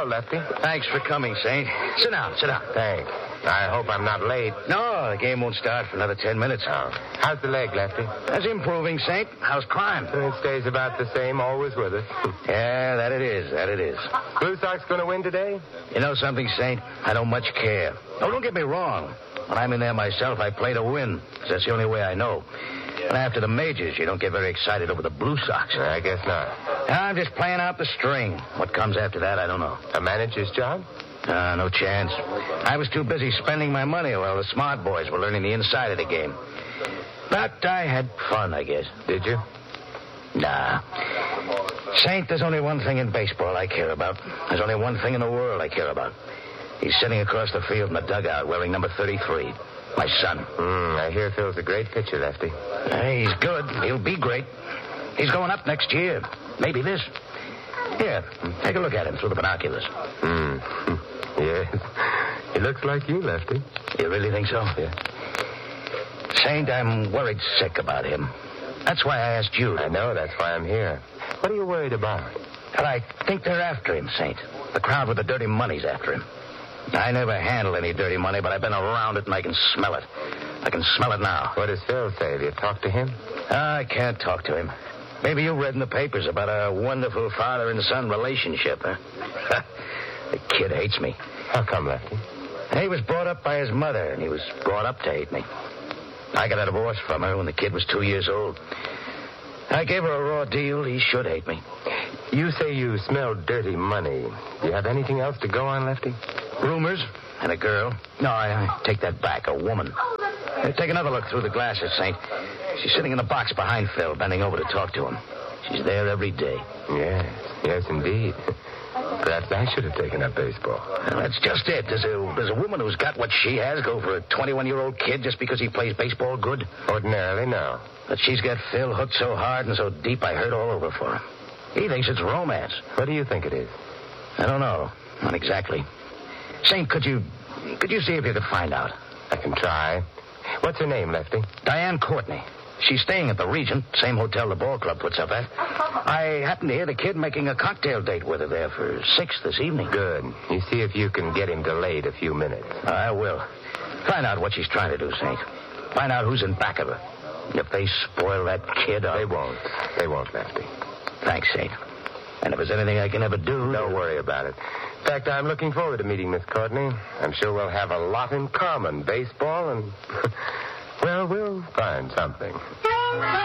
well, Lefty. Thanks for coming, Saint. Sit down. Thanks. I hope I'm not late. No, the game won't start for another 10 minutes. Oh. How's the leg, Lefty? That's improving, Saint. How's crime? It stays about the same, always with us. Yeah, that it is. Blue Sox going to win today? You know something, Saint? I don't much care. Oh, don't get me wrong. When I'm in there myself, I play to win. 'Cause that's the only way I know. And after the majors, you don't get very excited over the Blue Sox. I guess not. I'm just playing out the string. What comes after that, I don't know. A manager's job? No chance. I was too busy spending my money while the smart boys were learning the inside of the game. But I had fun, I guess. Did you? Nah. Saint, there's only one thing in baseball I care about. There's only one thing in the world I care about. He's sitting across the field in the dugout wearing number 33. My son. I hear Phil's a great pitcher, Lefty. He's good. He'll be great. He's going up next year. Maybe this. Here, take a look at him through the binoculars. Yes. He looks like you, Lefty. You really think so? Yeah. Saint, I'm worried sick about him. That's why I asked you. I know, that's why I'm here. What are you worried about? Well, I think they're after him, Saint. The crowd with the dirty money's after him. I never handled any dirty money, but I've been around it and I can smell it. I can smell it now. What does Phil say? Have you talked to him? I can't talk to him. Maybe you read in the papers about a wonderful father and son relationship, huh? The kid hates me. How come, Lefty? He was brought up by his mother, and he was brought up to hate me. I got a divorce from her when the kid was 2 years old. I gave her a raw deal. He should hate me. You say you smelled dirty money. Do you have anything else to go on, Lefty? Rumors and a girl. No, I take that back. A woman. Take another look through the glasses, Saint. She's sitting in the box behind Phil, bending over to talk to him. She's there every day. Yes, indeed. Perhaps I should have taken up baseball. Well, that's just it. Does a woman who's got what she has go for a 21-year-old kid just because he plays baseball good? Ordinarily, no. But she's got Phil hooked so hard and so deep I hurt all over for him. He thinks it's romance. What do you think it is? I don't know. Not exactly. Saint, could you see if you could find out? I can try. What's her name, Lefty? Diane Courtney. She's staying at the Regent, same hotel the ball club puts up at. I happened to hear the kid making a cocktail date with her there for 6 this evening. Good. You see if you can get him delayed a few minutes. I will. Find out what she's trying to do, Saint. Find out who's in back of her. If they spoil that kid, They won't. They won't, Lefty. Thanks, Saint. And if there's anything I can ever do... Don't worry about it. In fact, I'm looking forward to meeting Miss Courtney. I'm sure we'll have a lot in common. Baseball and... well, we'll find something.